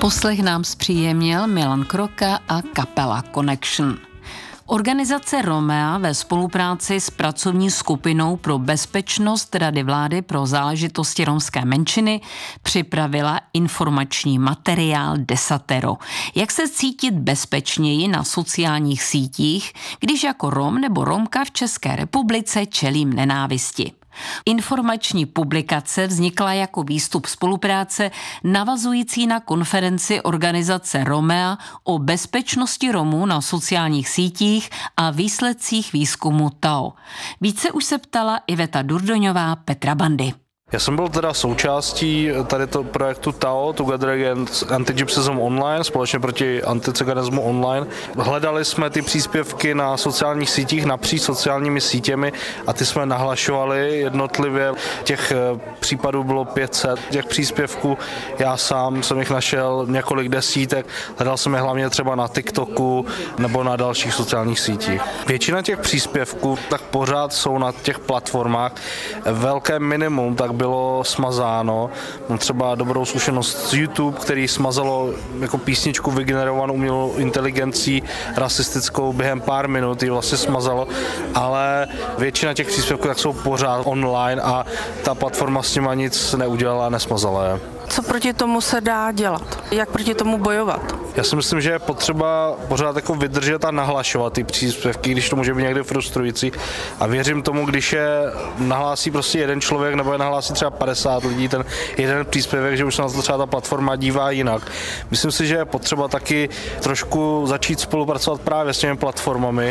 Poslech nám zpříjemnil Milan Kroka a kapela Connection. Organizace Romea ve spolupráci s pracovní skupinou pro bezpečnost Rady vlády pro záležitosti romské menšiny připravila informační materiál Desatero. Jak se cítit bezpečněji na sociálních sítích, když jako Rom nebo Romka v České republice čelím nenávisti. Informační publikace vznikla jako výstup spolupráce navazující na konferenci organizace Romea o bezpečnosti Romů na sociálních sítích a výsledcích výzkumu TAO. Více už se ptala Iveta Durdoňová Petra Bandy. Já jsem byl teda součástí tady toho projektu TAO, Together Against Anti-Gypsyism Online, společně proti anticiganismu online. Hledali jsme ty příspěvky na sociálních sítích, napříč sociálními sítěmi a ty jsme nahlašovali jednotlivě. Těch případů bylo 500, těch příspěvků. Já sám jsem jich našel několik desítek, hledal jsem je hlavně třeba na TikToku nebo na dalších sociálních sítích. Většina těch příspěvků tak pořád jsou na těch platformách. Velké minimum tak bylo smazáno. Mám třeba dobrou zkušenost z YouTube, který smazalo jako písničku vygenerovanou umělou inteligencí rasistickou během pár minut, ji vlastně smazalo, ale většina těch příspěvků tak jsou pořád online a ta platforma s nima nic neudělala a nesmazala je. Co proti tomu se dá dělat? Jak proti tomu bojovat? Já si myslím, že je potřeba pořád jako vydržet a nahlašovat ty příspěvky, když to může být někdy frustrující. A věřím tomu, když je nahlásí prostě jeden člověk nebo je nahlásí třeba 50 lidí ten jeden příspěvek, že už se na to třeba ta platforma dívá jinak. Myslím si, že je potřeba taky trošku začít spolupracovat právě s těmi platformami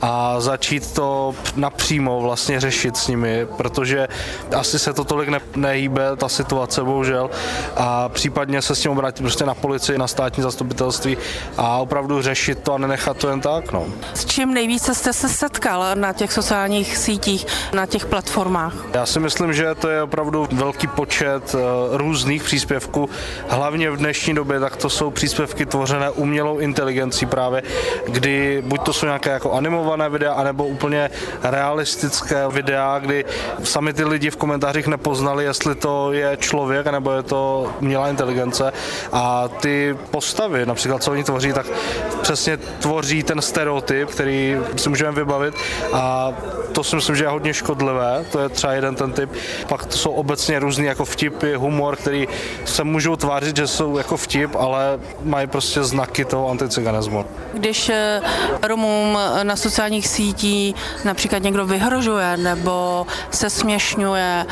a začít to napřímo vlastně řešit s nimi, protože asi se to tolik nehýbe, ta situace bohužel, a případně se s tím obrátit prostě na policii, na státní zastupitelství a opravdu řešit to a nenechat to jen tak. No. S čím nejvíce jste se setkal na těch sociálních sítích, na těch platformách? Já si myslím, že to je opravdu velký počet různých příspěvků. Hlavně v dnešní době tak to jsou příspěvky tvořené umělou inteligencí právě, kdy buď to jsou nějaké jako animované videa, anebo úplně realistické videa, kdy sami ty lidi v komentářích nepoznali, jestli to je člověk, nebo je to umělá inteligence a ty postavy, například co oni tvoří, tak přesně tvoří ten stereotyp, který si můžeme vybavit a to si myslím, že je hodně škodlivé, to je třeba jeden ten typ. Pak to jsou obecně různý jako vtipy, humor, který se můžou tvářit, že jsou jako vtip, ale mají prostě znaky toho anticiganismu. Když Romům na sociálních sítích například někdo vyhrožuje nebo se směšňuje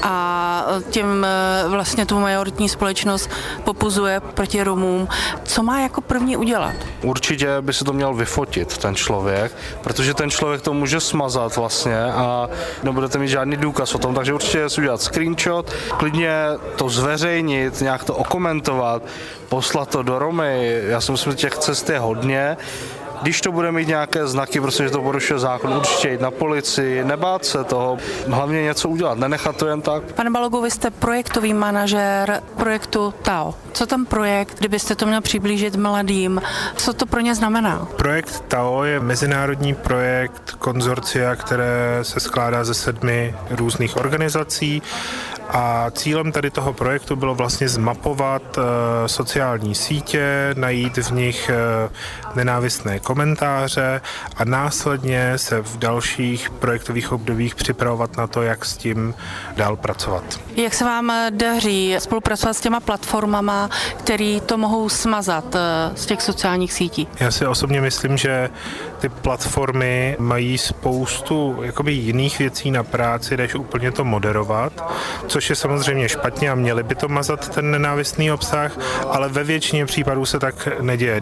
a tím vlastně tu majoritní společnost popuzuje proti Romům, co má jako první udělat? Určitě by si to měl vyfotit ten člověk, protože ten člověk to může smazat vlastně a nebudete mít žádný důkaz o tom, takže určitě si udělat screenshot, klidně to zveřejnit, nějak to okomentovat, poslat to do Romy. Já si myslím, že těch cest je hodně. Když to bude mít nějaké znaky, prostě, že to porušuje zákon, určitě jít na policii, nebát se toho, hlavně něco udělat, nenechat to jen tak. Pane Balogu, vy jste projektový manažér projektu TAO. Co ten projekt, kdybyste to měl přiblížit mladým, co to pro ně znamená? Projekt TAO je mezinárodní projekt konzorcia, které se skládá ze 7 různých organizací. A cílem tady toho projektu bylo vlastně zmapovat sociální sítě, najít v nich nenávistné komentáře a následně se v dalších projektových obdobích připravovat na to, jak s tím dál pracovat. Jak se vám daří spolupracovat s těma platformama, které to mohou smazat z těch sociálních sítí? Já si osobně myslím, že ty platformy mají spoustu jakoby jiných věcí na práci, než úplně to moderovat, což je samozřejmě špatně a měli by to mazat ten nenávistný obsah, ale ve většině případů se tak neděje.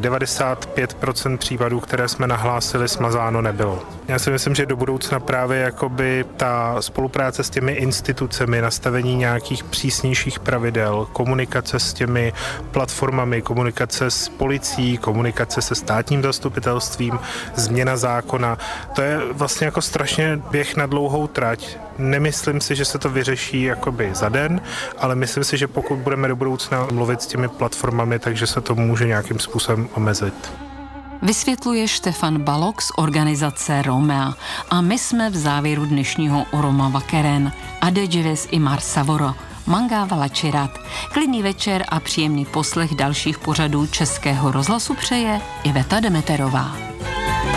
95% případů, které jsme nahlásili, smazáno nebylo. Já si myslím, že do budoucna právě jakoby ta spolupráce s těmi institucemi, nastavení nějakých přísnějších pravidel, komunikace s těmi platformami, komunikace s policií, komunikace se státním zastupitelstvím, změna zákona, to je vlastně jako strašně běh na dlouhou trať. Nemyslím si, že se to vyřeší jakoby za den, ale myslím si, že pokud budeme do budoucna mluvit s těmi platformami, takže se to může nějakým způsobem omezit. Vysvětluje Štefan Balog z organizace Romea a my jsme v závěru dnešního Roma Vakeren. Ade Dživis i Mar Savoro. Mangávala Čirat. Klidný večer a příjemný poslech dalších pořadů Českého rozhlasu přeje Iveta Demeterová.